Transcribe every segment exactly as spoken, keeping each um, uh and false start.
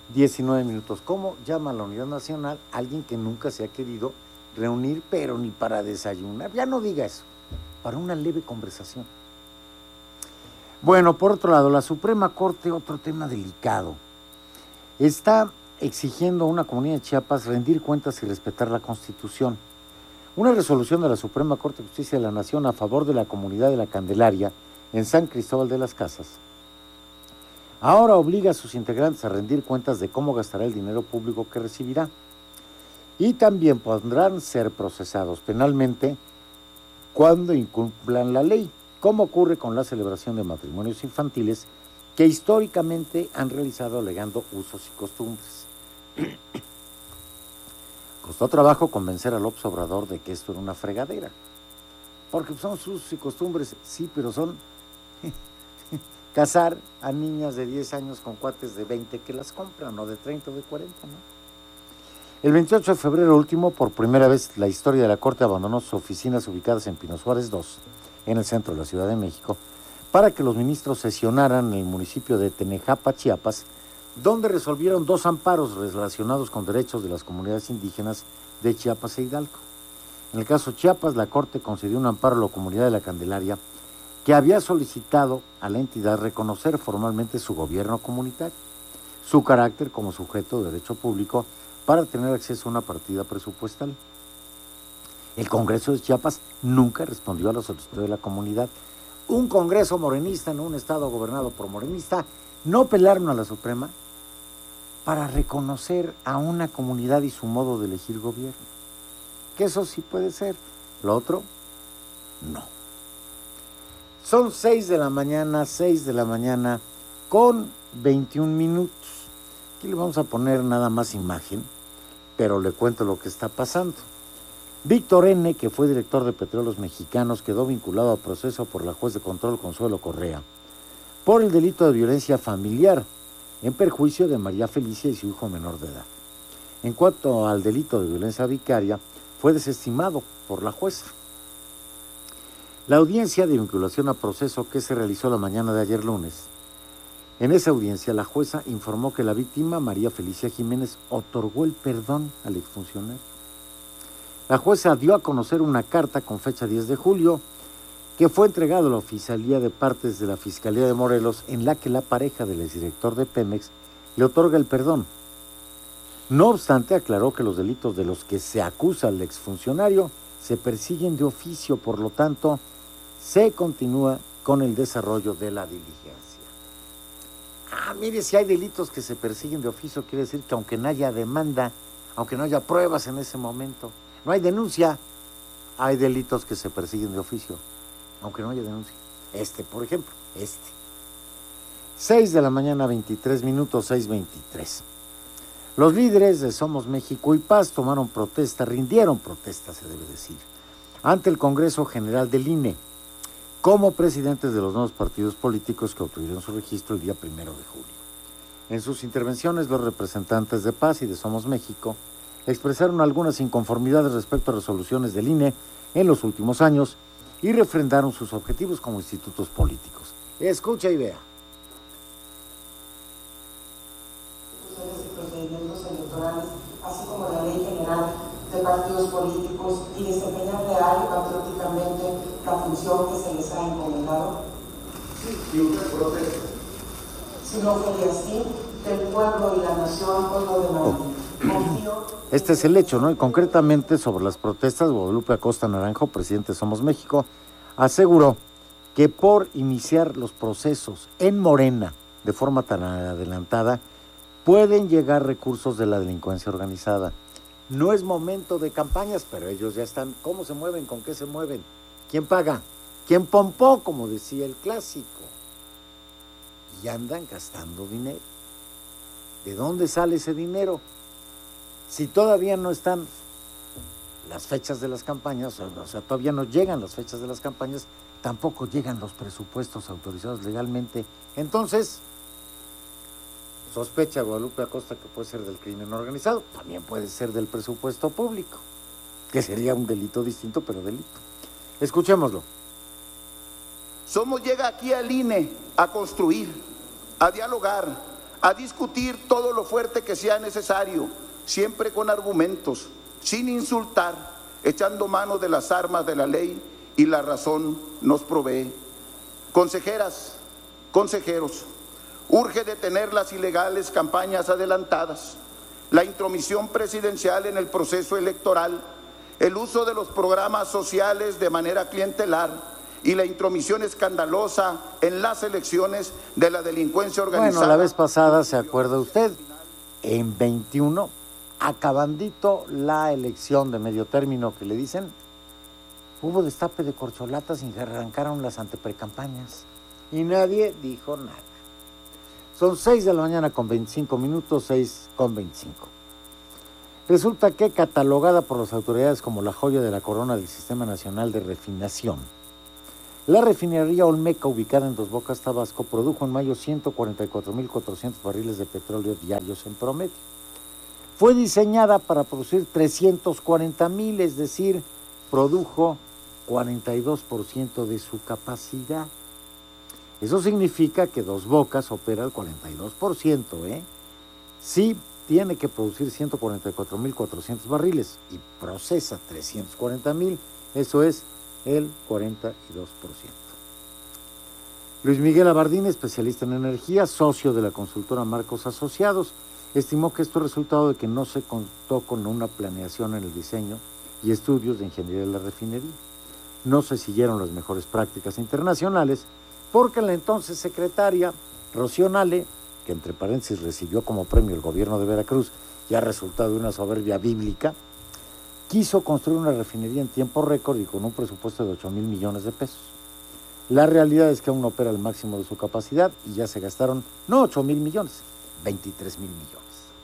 diecinueve minutos. ¿Cómo llama a la Unidad Nacional alguien que nunca se ha querido reunir, pero ni para desayunar? Ya no diga eso, para una leve conversación. Bueno, por otro lado, la Suprema Corte, otro tema delicado, está exigiendo a una comunidad de Chiapas rendir cuentas y respetar la Constitución. Una resolución de la Suprema Corte de Justicia de la Nación a favor de la comunidad de la Candelaria en San Cristóbal de las Casas ahora obliga a sus integrantes a rendir cuentas de cómo gastará el dinero público que recibirá. Y también podrán ser procesados penalmente cuando incumplan la ley, como ocurre con la celebración de matrimonios infantiles que históricamente han realizado alegando usos y costumbres. Costó trabajo convencer a López Obrador de que esto era una fregadera, porque son usos y costumbres, sí, pero son casar a niñas de diez años con cuates de veinte que las compran, o de treinta o de cuarenta, ¿no? El veintiocho de febrero último, por primera vez, la historia de la Corte abandonó sus oficinas ubicadas en Pino Suárez dos, en el centro de la Ciudad de México, para que los ministros sesionaran en el municipio de Tenejapa, Chiapas, donde resolvieron dos amparos relacionados con derechos de las comunidades indígenas de Chiapas e Hidalgo. En el caso Chiapas, la Corte concedió un amparo a la comunidad de la Candelaria, que había solicitado a la entidad reconocer formalmente su gobierno comunitario, su carácter como sujeto de derecho público para tener acceso a una partida presupuestal. El Congreso de Chiapas nunca respondió a la solicitud de la comunidad. Un Congreso morenista en un estado gobernado por morenista no pelaron a la Suprema para reconocer a una comunidad y su modo de elegir gobierno. Que eso sí puede ser. Lo otro, no. Son seis de la mañana, seis de la mañana con veintiún minutos. Aquí le vamos a poner nada más imagen, pero le cuento lo que está pasando. Víctor N., que fue director de Petróleos Mexicanos, quedó vinculado a proceso por la juez de control Consuelo Correa por el delito de violencia familiar en perjuicio de María Felicia y su hijo menor de edad. En cuanto al delito de violencia vicaria, fue desestimado por la jueza. La audiencia de vinculación a proceso que se realizó la mañana de ayer lunes, en esa audiencia la jueza informó que la víctima, María Felicia Jiménez, otorgó el perdón al exfuncionario. La jueza dio a conocer una carta con fecha diez de julio que fue entregada a la Oficialía de Partes de la Fiscalía de Morelos, en la que la pareja del exdirector de Pemex le otorga el perdón. No obstante, aclaró que los delitos de los que se acusa al exfuncionario se persiguen de oficio, por lo tanto, se continúa con el desarrollo de la diligencia. Ah, mire, si hay delitos que se persiguen de oficio, quiere decir que aunque no haya demanda, aunque no haya pruebas en ese momento, no hay denuncia, hay delitos que se persiguen de oficio, aunque no haya denuncia. Este, por ejemplo, este. seis de la mañana, veintitrés minutos, seis veintitrés. Los líderes de Somos México y Paz tomaron protesta, rindieron protesta, se debe decir, ante el Congreso General del I N E, como presidentes de los nuevos partidos políticos que obtuvieron su registro el día primero de julio. En sus intervenciones, los representantes de Paz y de Somos México expresaron algunas inconformidades respecto a resoluciones del I N E en los últimos años y refrendaron sus objetivos como institutos políticos. Escucha y vea. Procedimientos electorales, así como la Ley General de Partidos Políticos, y desempeñar real y patrióticamente la función que se les ha encomendado? Sí, y usted protesta. Si no fuera así, que el pueblo y la nación hoy lo demandan. Confío. Este es el hecho, ¿no? Y concretamente sobre las protestas, Guadalupe Acosta Naranjo, presidente de Somos México, aseguró que por iniciar los procesos en Morena de forma tan adelantada, pueden llegar recursos de la delincuencia organizada. No es momento de campañas, pero ellos ya están. ¿Cómo se mueven? ¿Con qué se mueven? ¿Quién paga? ¿Quién pompó? Como decía el clásico. Y andan gastando dinero. ¿De dónde sale ese dinero? Si todavía no están las fechas de las campañas, o sea, todavía no llegan las fechas de las campañas, tampoco llegan los presupuestos autorizados legalmente. Entonces, sospecha Guadalupe Acosta que puede ser del crimen organizado, también puede ser del presupuesto público, que sería un delito distinto, pero delito. Escuchémoslo. Somos llega aquí al I N E a construir, a dialogar, a discutir todo lo fuerte que sea necesario, siempre con argumentos, sin insultar, echando mano de las armas de la ley y la razón nos provee. Consejeras, consejeros, urge detener las ilegales campañas adelantadas, la intromisión presidencial en el proceso electoral, el uso de los programas sociales de manera clientelar y la intromisión escandalosa en las elecciones de la delincuencia organizada. Bueno, la vez pasada, ¿se acuerda usted? En veintiuno, acabandito la elección de medio término que le dicen, hubo destape de corcholatas y arrancaron las anteprecampañas y nadie dijo nada. Son seis de la mañana con veinticinco minutos, seis con veinticinco. Resulta que, catalogada por las autoridades como la joya de la corona del Sistema Nacional de Refinación, la refinería Olmeca, ubicada en Dos Bocas, Tabasco, produjo en mayo ciento cuarenta y cuatro mil cuatrocientos barriles de petróleo diarios en promedio. Fue diseñada para producir trescientos cuarenta mil, es decir, produjo cuarenta y dos por ciento de su capacidad. Eso significa que Dos Bocas opera el cuarenta y dos por ciento, ¿eh? Sí, tiene que producir ciento cuarenta y cuatro mil cuatrocientos barriles y procesa trescientos cuarenta mil, eso es el cuarenta y dos por ciento. Luis Miguel Abardín, especialista en energía, socio de la consultora Marcos Asociados, estimó que esto es resultado de que no se contó con una planeación en el diseño y estudios de ingeniería de la refinería. No se siguieron las mejores prácticas internacionales porque la entonces secretaria Rocío Nale, que entre paréntesis recibió como premio el gobierno de Veracruz y ha resultado de una soberbia bíblica, quiso construir una refinería en tiempo récord y con un presupuesto de ocho mil millones de pesos. La realidad es que aún no opera al máximo de su capacidad y ya se gastaron, no ocho mil millones, veintitrés mil millones.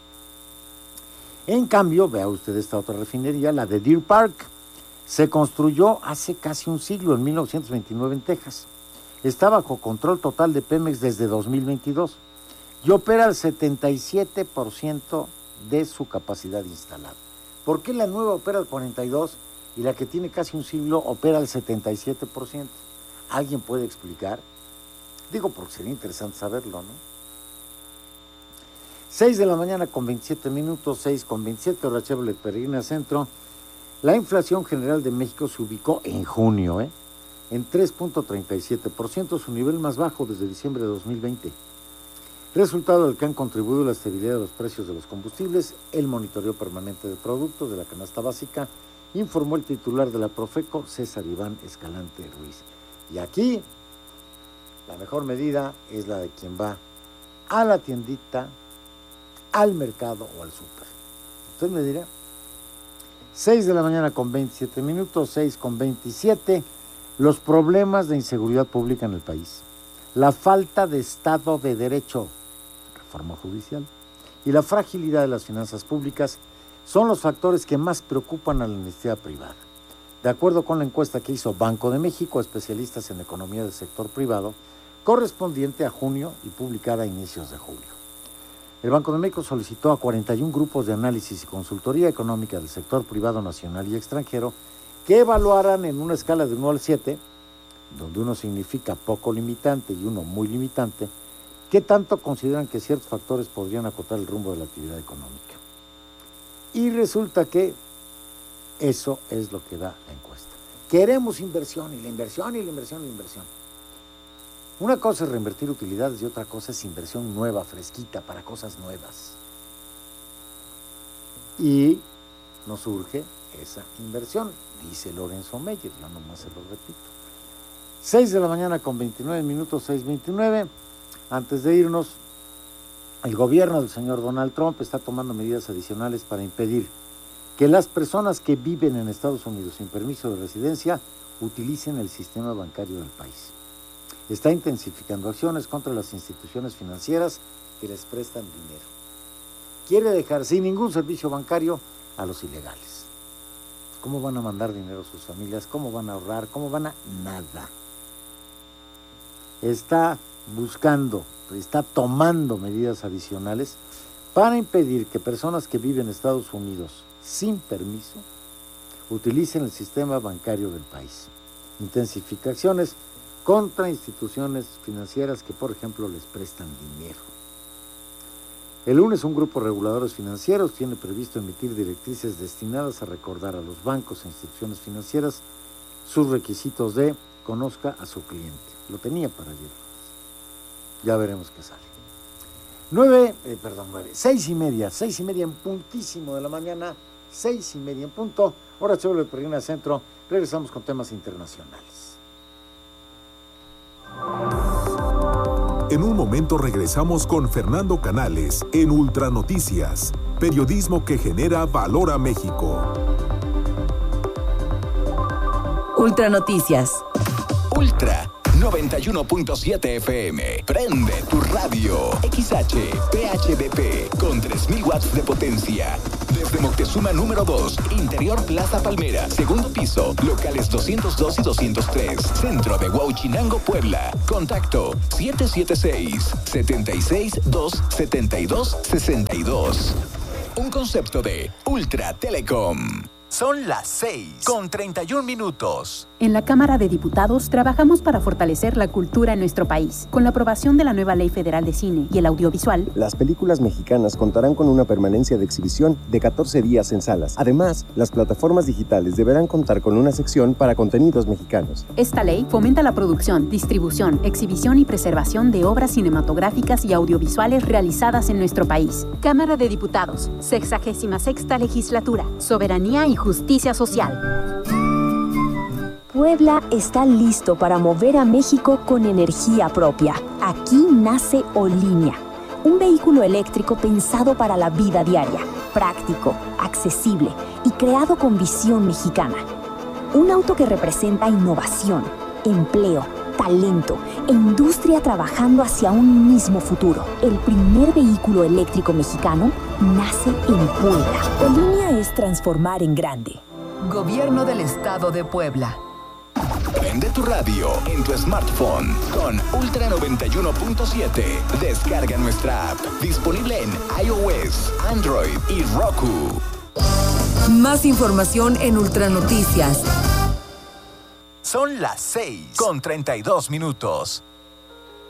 En cambio, vea usted esta otra refinería, la de Deer Park, se construyó hace casi un siglo, en mil novecientos veintinueve en Texas. Está bajo control total de Pemex desde dos mil veintidós y opera al setenta y siete por ciento de su capacidad instalada. ¿Por qué la nueva opera al cuarenta y dos por ciento y la que tiene casi un siglo opera al setenta y siete por ciento? ¿Alguien puede explicar? Digo, porque sería interesante saberlo, ¿no? seis de la mañana con veintisiete minutos, seis con veintisiete, hora Chevrolet Peregrina Centro. La inflación general de México se ubicó en junio, ¿eh? en tres punto treinta y siete por ciento, su nivel más bajo desde diciembre de dos mil veinte. Resultado del que han contribuido la estabilidad de los precios de los combustibles, el monitoreo permanente de productos de la canasta básica, informó el titular de la Profeco, César Iván Escalante Ruiz. Y aquí, la mejor medida es la de quien va a la tiendita, al mercado o al súper. Usted me dirá, seis de la mañana con veintisiete minutos, seis con veintisiete, los problemas de inseguridad pública en el país, la falta de Estado de Derecho, reforma judicial, y la fragilidad de las finanzas públicas son los factores que más preocupan a la iniciativa privada. De acuerdo con la encuesta que hizo Banco de México, especialistas en economía del sector privado, correspondiente a junio y publicada a inicios de julio. El Banco de México solicitó a cuarenta y un grupos de análisis y consultoría económica del sector privado nacional y extranjero que evaluaran en una escala de uno al siete, donde uno significa poco limitante y uno muy limitante, qué tanto consideran que ciertos factores podrían acotar el rumbo de la actividad económica. Y resulta que eso es lo que da la encuesta. Queremos inversión y la inversión y la inversión y la inversión. Una cosa es reinvertir utilidades y otra cosa es inversión nueva, fresquita, para cosas nuevas. Y nos surge esa inversión, dice Lorenzo Meyer, yo nomás se lo repito. seis de la mañana con veintinueve minutos, seis veintinueve. Antes de irnos, el gobierno del señor Donald Trump está tomando medidas adicionales para impedir que las personas que viven en Estados Unidos sin permiso de residencia utilicen el sistema bancario del país. Está intensificando acciones contra las instituciones financieras que les prestan dinero. Quiere dejar sin ningún servicio bancario a los ilegales. ¿Cómo van a mandar dinero a sus familias? ¿Cómo van a ahorrar? ¿Cómo van a...? Nada. Está buscando, está tomando medidas adicionales para impedir que personas que viven en Estados Unidos sin permiso utilicen el sistema bancario del país. Intensifica acciones contra instituciones financieras que, por ejemplo, les prestan dinero. El lunes un grupo de reguladores financieros tiene previsto emitir directrices destinadas a recordar a los bancos e instituciones financieras sus requisitos de conozca a su cliente. Lo tenía para ayer. Ya veremos qué sale. Nueve, eh, perdón, nueve, seis y media, seis y media en puntísimo de la mañana, seis y media en punto. Hora chévere de Peregrina Centro. Regresamos con temas internacionales. En un momento regresamos con Fernando Canales en Ultra Noticias, periodismo que genera valor a México. Ultra Noticias. Ultra noventa y uno punto siete F M. Prende tu radio. X H P H D P con tres mil watts de potencia. Desde Moctezuma número dos, Interior Plaza Palmera, segundo piso, locales doscientos dos y doscientos tres, centro de Huauchinango, Puebla. Contacto siete siete seis, siete seis dos, siete dos seis dos. Un concepto de Ultra Telecom. Son las seis con treinta y un minutos. En la Cámara de Diputados trabajamos para fortalecer la cultura en nuestro país. Con la aprobación de la nueva Ley Federal de Cine y el Audiovisual, las películas mexicanas contarán con una permanencia de exhibición de catorce días en salas. Además, las plataformas digitales deberán contar con una sección para contenidos mexicanos. Esta ley fomenta la producción, distribución, exhibición y preservación de obras cinematográficas y audiovisuales realizadas en nuestro país. Cámara de Diputados, sexagésima sexta legislatura, soberanía y justicia social. Puebla está listo para mover a México con energía propia. Aquí nace Olinea, un vehículo eléctrico pensado para la vida diaria, práctico, accesible y creado con visión mexicana. Un auto que representa innovación, empleo, talento e industria trabajando hacia un mismo futuro. El primer vehículo eléctrico mexicano nace en Puebla. Olinea es transformar en grande. Gobierno del Estado de Puebla. Prende tu radio en tu smartphone con Ultra noventa y uno punto siete. Descarga nuestra app, disponible en iOS, Android y Roku. Más información en Ultra Noticias. Son las seis con treinta y dos minutos.